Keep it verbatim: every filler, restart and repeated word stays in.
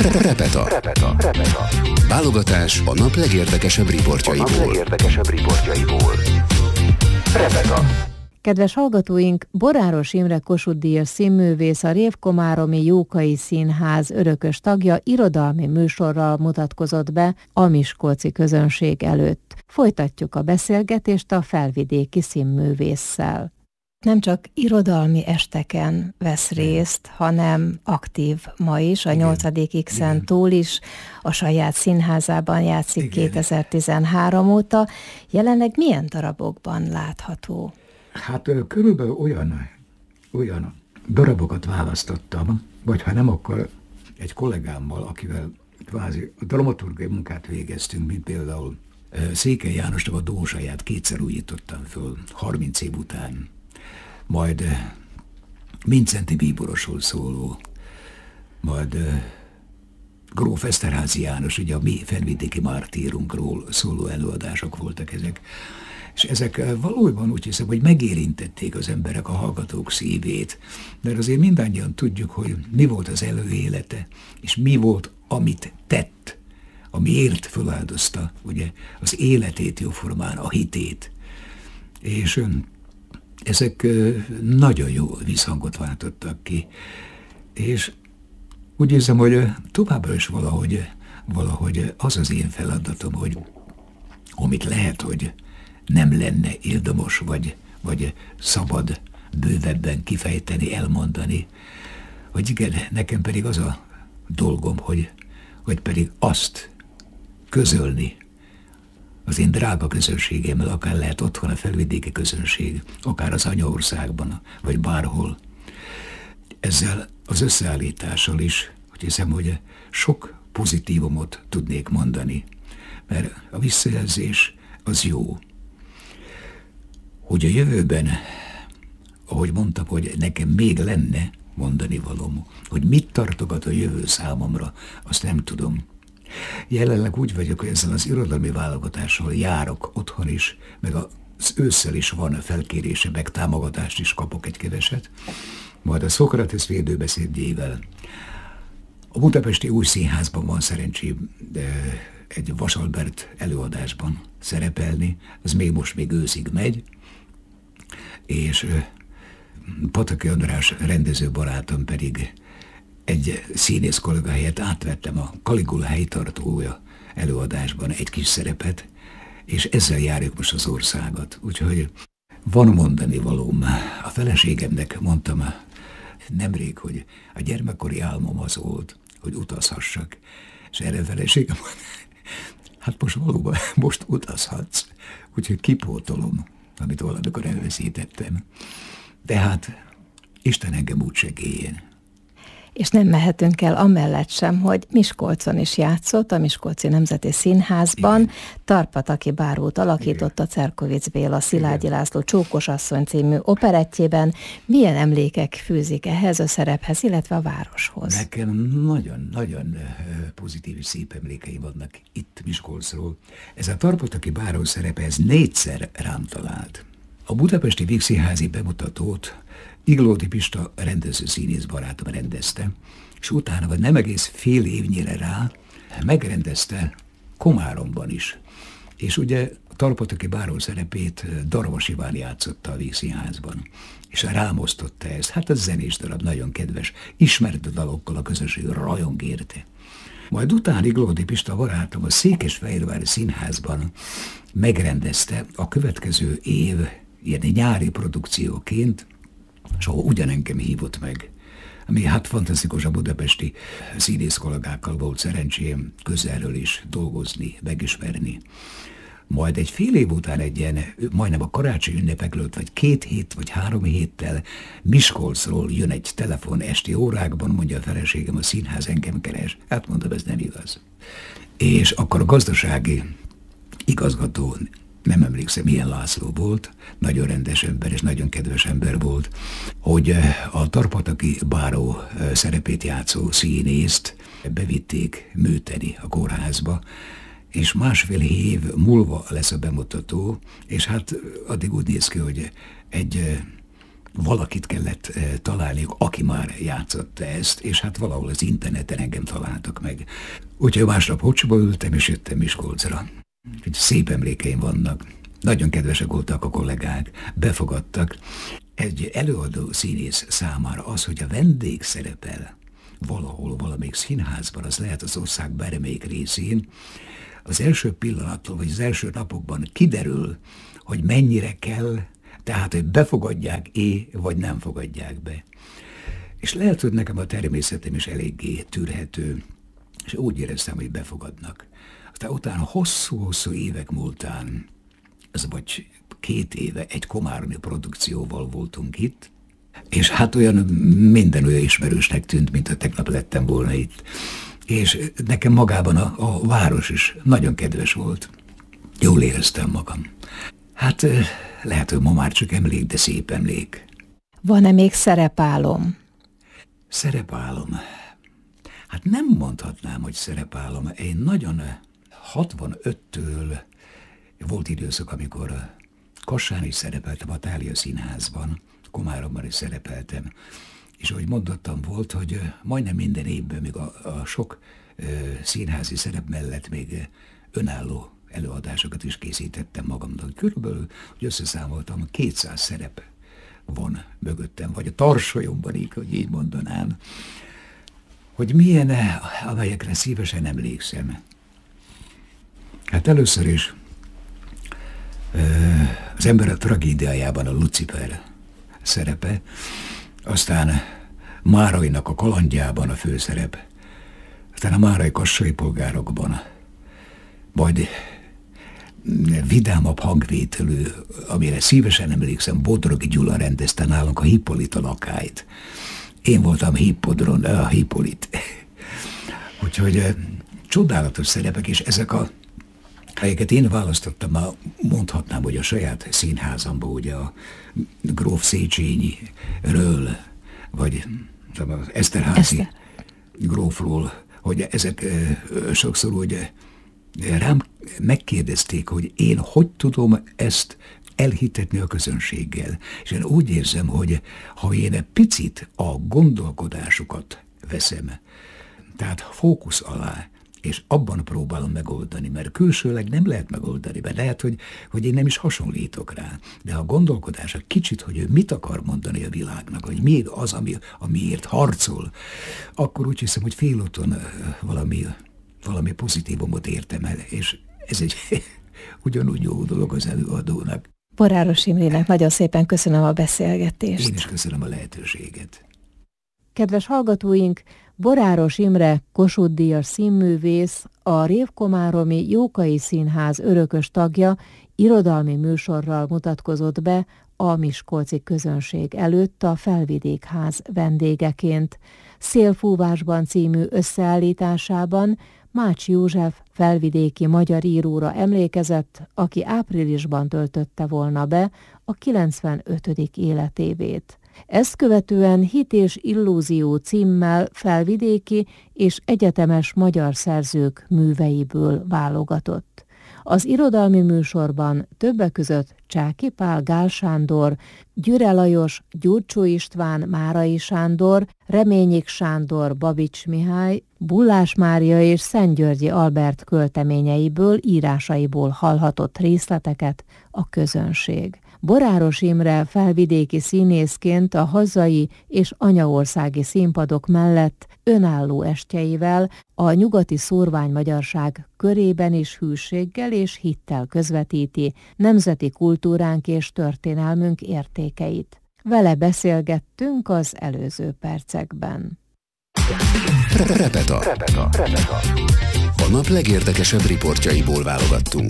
Repeta. Repeta. Repeta. Válogatás a nap legérdekesebb riportjaiból. A nap legérdekesebb riportjaiból. Repeta. Kedves hallgatóink, Boráros Imre Kossuth-díjas színművész, a Révkomáromi Jókai Színház örökös tagja irodalmi műsorral mutatkozott be a miskolci közönség előtt. Folytatjuk a beszélgetést a felvidéki színművésszel. Nem csak irodalmi esteken vesz részt, hanem aktív ma is, a nyolcadik X-en túl is, a saját színházában játszik Igen. kétezer-tizenhárom óta. Jelenleg milyen darabokban látható? Hát körülbelül olyan, olyan darabokat választottam, vagy ha nem, akkor egy kollégámmal, akivel kvázi a dramaturgiai munkát végeztünk, mint például Székely Jánosnak a Dózsaját kétszer újítottam föl, harminc év után. Majd Mincenti Bíborosról szóló, majd Gróf Eszterházy János, ugye a mi felvidéki mártírunkról szóló előadások voltak ezek. És ezek valójában úgy hiszem, hogy megérintették az emberek, a hallgatók szívét, mert azért mindannyian tudjuk, hogy mi volt az előélete, és mi volt, amit tett, amiért feláldozta ugye, az életét jóformán, a hitét. És ezek nagyon jó visszhangot váltottak ki. És úgy érzem, hogy továbbra is valahogy, valahogy az az én feladatom, hogy amit lehet, hogy nem lenne érdemes, vagy, vagy szabad bővebben kifejteni, elmondani, hogy igen, nekem pedig az a dolgom, hogy, hogy pedig azt közölni az én drága közönségemmel, akár lehet otthon a felvidéki közönség, akár az anyaországban, vagy bárhol. Ezzel az összeállítással is, hogy hiszem, hogy sok pozitívumot tudnék mondani, mert a visszajelzés az jó. Hogy a jövőben, ahogy mondtam, hogy nekem még lenne mondani valóm, hogy mit tartogat a jövő számomra, azt nem tudom. Jelenleg úgy vagyok, hogy ezzel az irodalmi válogatással járok otthon is, meg az ősszel is van felkérése, meg támogatást is kapok egy keveset, majd a Szokratész védőbeszédjével. A Budapesti Új Színházban van szerencsém egy Vasalbert előadásban szerepelni, ez még most még őszig megy, és Pataki András rendező barátom pedig egy színész kollega helyett átvettem a Caligula helytartója előadásban egy kis szerepet, és ezzel járjuk most az országot. Úgyhogy van mondani valóm. A feleségemnek mondtam nemrég, hogy a gyermekkori álmom az volt, hogy utazhassak, és erre a feleségem mondta, hát most valóban most utazhatsz, úgyhogy kipótolom, amit valamikor elveszítettem. De hát Isten engem úgy segéljen. És nem mehetünk el amellett sem, hogy Miskolcon is játszott, a Miskolci Nemzeti Színházban. Igen. Tarpataki Bárót alakította Cerkovics Béla, Szilágyi László Csókosasszony című operettjében. Milyen emlékek fűzik ehhez a szerephez, illetve a városhoz? Nekem nagyon-nagyon pozitív és szép emlékeim vannak itt Miskolcról. Ez a Tarpataki Báró szerepe, ez négyszer rám talált. A budapesti Vígszínházi bemutatót Iglódi Pista rendező színész barátom rendezte, és utána, vagy nem egész fél évnyire rá, megrendezte Komáromban is. És ugye a Tarpataki Báró szerepét Darvas Iván játszotta a Vígszínházban, és rám osztotta ezt. Hát ez zenés darab, nagyon kedves, ismert dalokkal a közönség rajong érte. Majd utána Iglódi Pista barátom a Székesfehérvári Színházban megrendezte a következő év ilyen nyári produkcióként, és ahol ugyanengem hívott meg, ami hát fantasztikus, a budapesti színész kollégákkal volt szerencsém közelről is dolgozni, megismerni. Majd egy fél év után egy ilyen, majdnem a karácsony ünnepekről, vagy két hét, vagy három héttel Miskolcról jön egy telefon esti órákban, mondja a feleségem, a színház engem keres. Hát mondom, ez nem igaz. És akkor a gazdasági igazgató, nem emlékszem, milyen László volt, nagyon rendes ember és nagyon kedves ember volt, hogy a Tarpataki Báró szerepét játszó színészt bevitték műteni a kórházba, és másfél év múlva lesz a bemutató, és hát addig úgy néz ki, hogy egy valakit kellett találniuk, aki már játszotta ezt, és hát valahol az interneten engem találtak meg. Úgyhogy másnap Hocsiba ültem, és jöttem Miskolcra. Úgyhogy szép emlékeim vannak. Nagyon kedvesek voltak a kollégák, befogadtak. Egy előadó színész számára az, hogy a vendég szerepel valahol, valamelyik színházban, az lehet az ország bármelyik részén, az első pillanattól, vagy az első napokban kiderül, hogy mennyire kell, tehát, hogy befogadják-é, vagy nem fogadják be. És lehet, hogy nekem a természetem is eléggé tűrhető, és úgy éreztem, hogy befogadnak. Aztán utána hosszú-hosszú évek múltán, ez vagy két éve egy komáromi produkcióval voltunk itt, és hát olyan minden olyan ismerősnek tűnt, mint ha tegnap lettem volna itt. És nekem magában a, a város is nagyon kedves volt. Jól éreztem magam. Hát lehet, hogy ma már csak emlék, de szép emlék. Van-e még szerepálom? Szerepálom? Hát nem mondhatnám, hogy szerepálom. Én nagyon hatvanöttől volt időszak, amikor Kassán is szerepeltem, a Thália Színházban, Komáromban is szerepeltem. És ahogy mondottam, volt, hogy majdnem minden évben, még a, a sok ö, színházi szerep mellett még önálló előadásokat is készítettem magamnak. Körülbelül, hogy összeszámoltam, kétszáz szerep van mögöttem, vagy a tarsolyomban, így, hogy így mondanám. Hogy milyen, amelyekre szívesen emlékszem. Hát először is ö, az ember a tragédiájában a Lucifer szerepe, aztán Márainak a kalandjában a főszerep, aztán a Márai kassai polgárokban, majd vidámabb hangvételű, amire szívesen emlékszem, Bodrogi Gyula rendezte nálunk a Hippolita lakályt. Én voltam Hippodron, a Hippolit. Úgyhogy csodálatos szerepek, és ezek a helyeket én választottam, már mondhatnám, hogy a saját színházamba, ugye a Gróf Széchenyiről, vagy az Eszterházy Eszter. Grófról, hogy ezek sokszor úgy rám megkérdezték, hogy én hogy tudom ezt elhitetni a közönséggel. És én úgy érzem, hogy ha én egy picit a gondolkodásukat veszem, tehát fókusz alá, és abban próbálom megoldani, mert külsőleg nem lehet megoldani, mert lehet, hogy, hogy én nem is hasonlítok rá. De ha a gondolkodás a kicsit, hogy ő mit akar mondani a világnak, hogy mi az, ami, amiért harcol, akkor úgy hiszem, hogy félúton valami, valami pozitívumot értem el, és ez egy ugyanúgy jó dolog az előadónak. Boráros Imrének nagyon szépen köszönöm a beszélgetést. Én is köszönöm a lehetőséget. Kedves hallgatóink, Boráros Imre Kossuth-díjas színművész, a Révkomáromi Jókai Színház örökös tagja irodalmi műsorral mutatkozott be a miskolci közönség előtt a Felvidékház vendégeként. Szélfúvásban című összeállításában Mács József felvidéki magyar íróra emlékezett, aki áprilisban töltötte volna be a kilencvenötödik életévét. Ezt követően Hit és illúzió címmel felvidéki és egyetemes magyar szerzők műveiből válogatott. Az irodalmi műsorban többek között Csáky Pál, Gál Sándor, Gyüre Lajos, Gyurcsó István, Márai Sándor, Reményik Sándor, Babics Mihály, Bullás Mária és Szentgyörgyi Albert költeményeiből, írásaiból hallhatott részleteket a közönség. Boráros Imre felvidéki színészként a hazai és anyaországi színpadok mellett önálló estjeivel a nyugati szórványmagyarság körében is hűséggel és hittel közvetíti nemzeti kultúránk és történelmünk értékeit. Vele beszélgettünk az előző percekben. Repeta. Repeta. A nap legérdekesebb riportjaiból válogattunk.